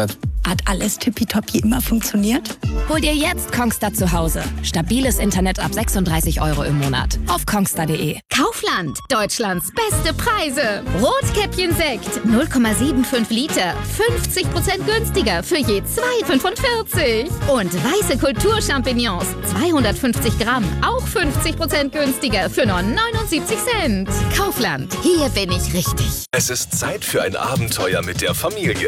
Internet. Hat alles tippitoppi immer funktioniert? Hol dir jetzt Kongstar zu Hause. Stabiles Internet ab 36 € im Monat. Auf kongstar.de. Kaufland, Deutschlands beste Preise. Rotkäppchen Sekt, 0,75 Liter, 50% günstiger für je 2,45. Und weiße Kulturchampignons, 250 Gramm, auch 50% günstiger für nur 79 Cent. Kaufland, hier bin ich richtig. Es ist Zeit für ein Abenteuer mit der Familie.